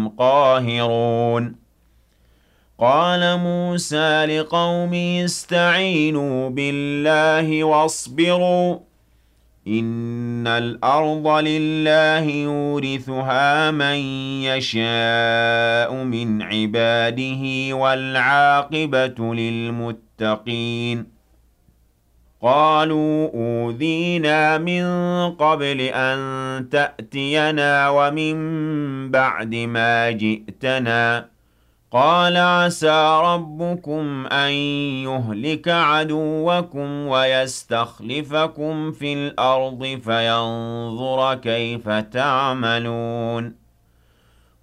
قاهرون قال موسى لقومه استعينوا بالله واصبروا إن الأرض لله يورثها من يشاء من عباده والعاقبة للمتقين قالوا أوذينا من قبل أن تأتينا ومن بعد ما جئتنا قال عسى ربكم أن يهلك عدوكم ويستخلفكم في الأرض فينظر كيف تعملون